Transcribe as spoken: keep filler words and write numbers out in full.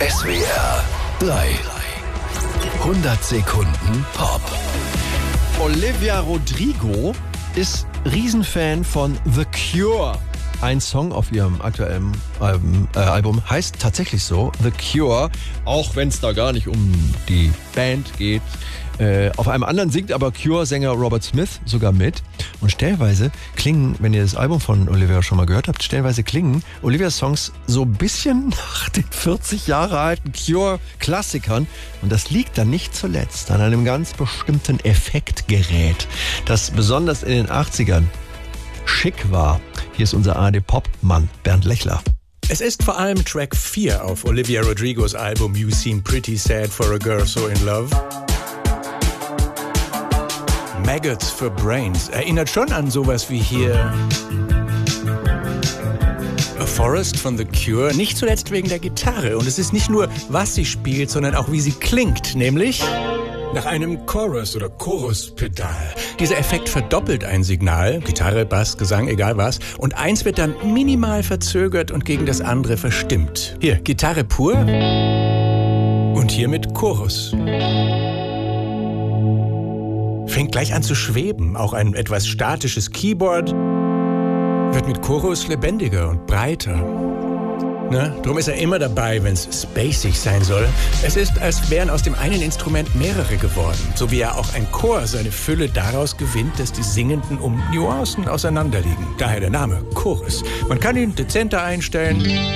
S W R drei. hundert Sekunden Pop. Olivia Rodrigo ist Riesenfan von The Cure. Ein Song auf ihrem aktuellen Album, äh, Album heißt tatsächlich so, The Cure, auch wenn es da gar nicht um die Band geht. Äh, auf einem anderen singt aber Cure-Sänger Robert Smith sogar mit. Und stellenweise klingen, wenn ihr das Album von Olivia schon mal gehört habt, stellenweise klingen Olivias Songs so ein bisschen nach den vierzig Jahre alten Cure-Klassikern. Und das liegt dann nicht zuletzt an einem ganz bestimmten Effektgerät, das besonders in den achtzigern schick war. Hier ist unser A R D-Pop-Mann Bernd Lechler. Es ist vor allem Track vier auf Olivia Rodrigos Album You Seem Pretty Sad for a Girl So in Love. Maggots for Brains erinnert schon an sowas wie hier A Forest von The Cure, nicht zuletzt wegen der Gitarre. Und es ist nicht nur, was sie spielt, sondern auch, wie sie klingt, nämlich nach einem Chorus- oder Choruspedal. Dieser Effekt verdoppelt ein Signal, Gitarre, Bass, Gesang, egal was, und eins wird dann minimal verzögert und gegen das andere verstimmt. Hier, Gitarre pur und hier mit Chorus. Fängt gleich an zu schweben, auch ein etwas statisches Keyboard wird mit Chorus lebendiger und breiter. Ne? Drum ist er immer dabei, wenn es spacig sein soll. Es ist, als wären aus dem einen Instrument mehrere geworden. So wie ja auch ein Chor seine Fülle daraus gewinnt, dass die Singenden um Nuancen auseinanderliegen. Daher der Name Chorus. Man kann ihn dezenter einstellen.